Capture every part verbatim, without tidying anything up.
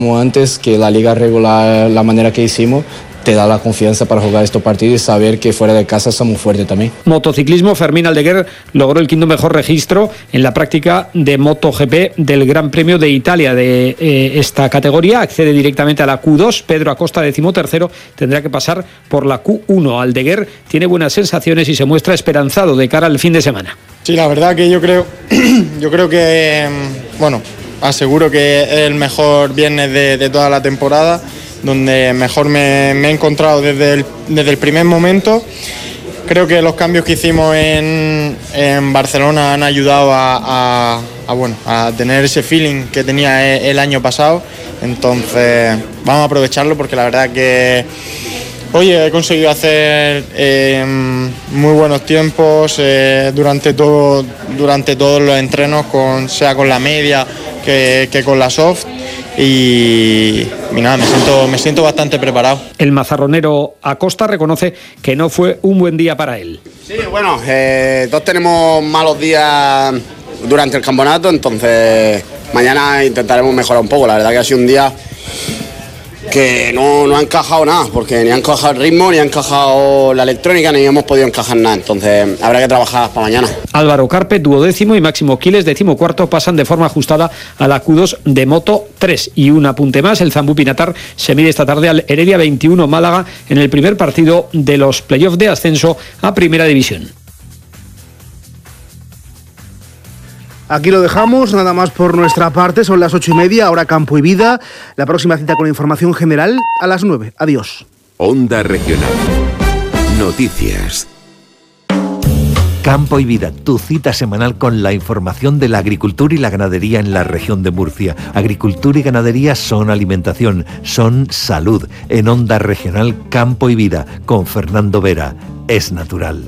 Como antes, que la liga regular, la manera que hicimos, te da la confianza para jugar estos partidos y saber que fuera de casa somos fuertes también. Motociclismo, Fermín Aldeguer logró el quinto mejor registro en la práctica de MotoGP del Gran Premio de Italia de eh, esta categoría. Accede directamente a la Q dos. Pedro Acosta, decimotercero, tendrá que pasar por la Q uno. Aldeguer tiene buenas sensaciones y se muestra esperanzado de cara al fin de semana. Sí, la verdad que yo creo, yo creo que, bueno, aseguro que es el mejor viernes de, de toda la temporada, donde mejor me, me he encontrado desde el, desde el primer momento. Creo que los cambios que hicimos en, en Barcelona han ayudado a, a, a, bueno, a tener ese feeling que tenía el año pasado. Entonces vamos a aprovecharlo porque la verdad que, oye, he conseguido hacer eh, muy buenos tiempos eh, durante, todo, durante todos los entrenos, con, sea con la media que, que con la soft. Y, y nada, me siento, me siento bastante preparado. El mazarronero Acosta reconoce que no fue un buen día para él. Sí, bueno, eh, todos tenemos malos días durante el campeonato, entonces mañana intentaremos mejorar un poco. La verdad que ha sido un día que no, no ha encajado nada, porque ni ha encajado el ritmo, ni ha encajado la electrónica, ni hemos podido encajar nada, entonces habrá que trabajar para mañana. Álvaro Carpe, duodécimo, y Máximo Quiles, decimocuarto, pasan de forma ajustada a la Q dos de Moto tres. Y un apunte más, el Zambú Pinatar se mide esta tarde al Heredia veintiuno Málaga en el primer partido de los playoffs de ascenso a Primera División. Aquí lo dejamos, nada más por nuestra parte, son las ocho y media, ahora Campo y Vida. La próxima cita con la información general a las nueve. Adiós. Onda Regional. Noticias. Campo y Vida, tu cita semanal con la información de la agricultura y la ganadería en la región de Murcia. Agricultura y ganadería son alimentación, son salud. En Onda Regional Campo y Vida, con Fernando Vera, es natural.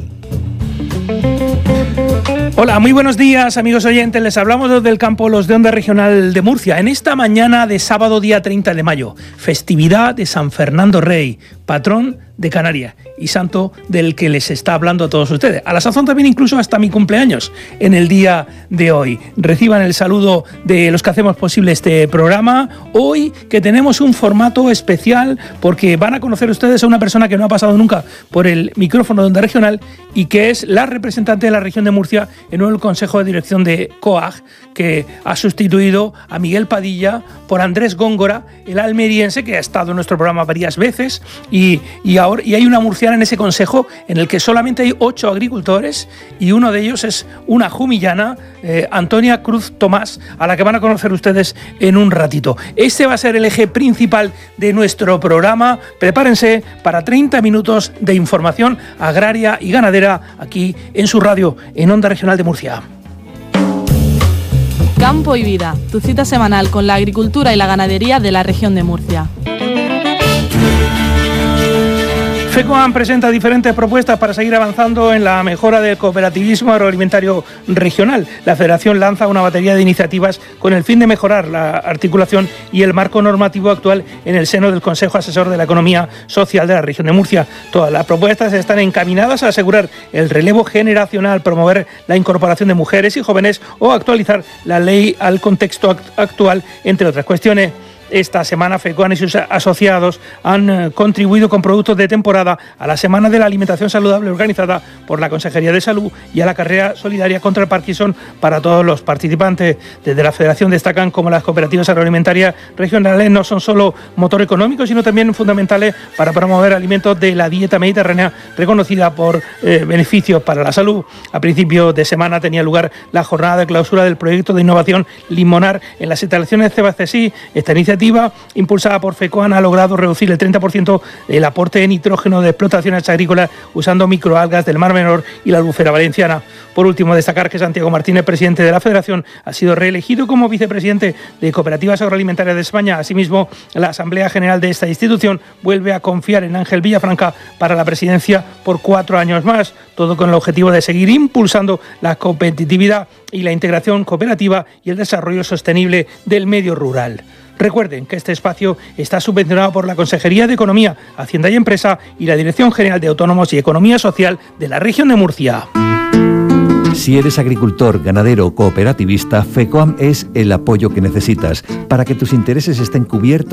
Hola, muy buenos días, amigos oyentes. Les hablamos desde el campo, los de Onda Regional de Murcia, en esta mañana de sábado, día treinta de mayo, festividad de San Fernando Rey, patrón de Canarias y santo del que les está hablando a todos ustedes. A la sazón también incluso hasta mi cumpleaños en el día de hoy. Reciban el saludo de los que hacemos posible este programa. Hoy que tenemos un formato especial porque van a conocer ustedes a una persona que no ha pasado nunca por el micrófono de Onda Regional y que es la representante de la región de Murcia en el Consejo de Dirección de COAG, que ha sustituido a Miguel Padilla por Andrés Góngora, el almeriense que ha estado en nuestro programa varias veces y, y ahora y hay una murciana en ese consejo en el que solamente hay ocho agricultores y uno de ellos es una jumillana, eh, Antonia Cruz Tomás, a la que van a conocer ustedes en un ratito. Este va a ser el eje principal de nuestro programa. Prepárense para treinta minutos de información agraria y ganadera aquí en su radio, en Onda Regional de Murcia. Campo y Vida, tu cita semanal con la agricultura y la ganadería de la región de Murcia. FECOAM presenta diferentes propuestas para seguir avanzando en la mejora del cooperativismo agroalimentario regional. La Federación lanza una batería de iniciativas con el fin de mejorar la articulación y el marco normativo actual en el seno del Consejo Asesor de la Economía Social de la región de Murcia. Todas las propuestas están encaminadas a asegurar el relevo generacional, promover la incorporación de mujeres y jóvenes o actualizar la ley al contexto actual, entre otras cuestiones. Esta semana FECOAM y sus asociados han contribuido con productos de temporada a la Semana de la Alimentación Saludable organizada por la Consejería de Salud y a la carrera solidaria contra el Parkinson para todos los participantes. Desde la Federación destacan como las cooperativas agroalimentarias regionales no son solo motor económico, sino también fundamentales para promover alimentos de la dieta mediterránea reconocida por eh, beneficios para la salud. A principios de semana tenía lugar la jornada de clausura del proyecto de innovación Limonar en las instalaciones de Cebacesí. Esta iniciativa, impulsada por FECOAM, ha logrado reducir el treinta por ciento el aporte de nitrógeno de explotaciones agrícolas usando microalgas del Mar Menor y la albufera valenciana. Por último, destacar que Santiago Martínez, presidente de la Federación, ha sido reelegido como vicepresidente de Cooperativas Agroalimentarias de España. Asimismo, la Asamblea General de esta institución vuelve a confiar en Ángel Villafranca para la presidencia por cuatro años más, todo con el objetivo de seguir impulsando la competitividad y la integración cooperativa y el desarrollo sostenible del medio rural. Recuerden que este espacio está subvencionado por la Consejería de Economía, Hacienda y Empresa y la Dirección General de Autónomos y Economía Social de la región de Murcia. Si eres agricultor, ganadero o cooperativista, FECOAM es el apoyo que necesitas para que tus intereses estén cubiertos